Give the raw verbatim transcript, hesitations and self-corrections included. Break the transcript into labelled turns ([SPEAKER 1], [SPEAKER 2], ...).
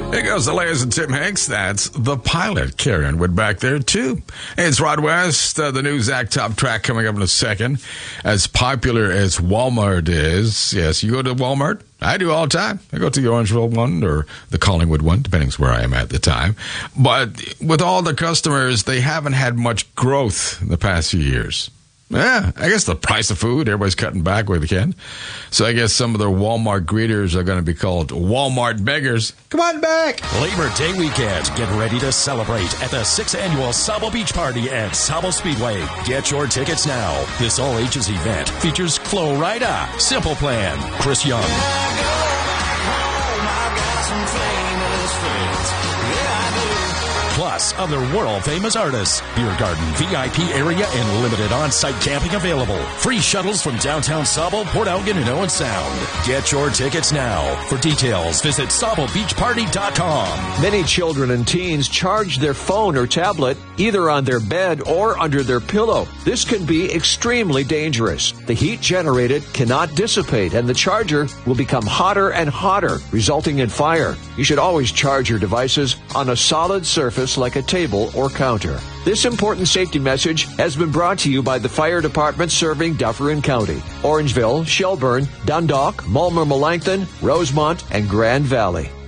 [SPEAKER 1] Here goes the latest and Tim Hanks. That's the pilot. Karen Wood back there, too. Hey, it's Rod West. Uh, the new Zach Top track coming up in a second. As popular as Walmart is, yes, you go to Walmart. I do all the time. I go to the Orangeville one or the Collingwood one, depending on where I am at the time. But with all the customers, they haven't had much growth in the past few years. Yeah, I guess the price of food, everybody's cutting back where they can. So I guess some of their Walmart greeters are going to be called Walmart beggars. Come on back.
[SPEAKER 2] Labor Day weekend. Get ready to celebrate at the sixth Annual Sabo Beach Party at Sabo Speedway. Get your tickets now. This all-ages event features Flo Rida, Simple Plan, Chris Young. Plus, other world-famous artists. Beer garden, V I P area, and limited on-site camping available. Free shuttles from downtown Sabo, Port Elgin, and Owen Sound. Get your tickets now. For details, visit sabo beach party dot com.
[SPEAKER 3] Many children and teens charge their phone or tablet either on their bed or under their pillow. This can be extremely dangerous. The heat generated cannot dissipate, and the charger will become hotter and hotter, resulting in fire. You should always charge your devices on a solid surface like a table or counter. This important safety message has been brought to you by the fire department serving Dufferin County, Orangeville, Shelburne, Dundalk, Mulmer, Melanchthon, Rosemont, and Grand Valley.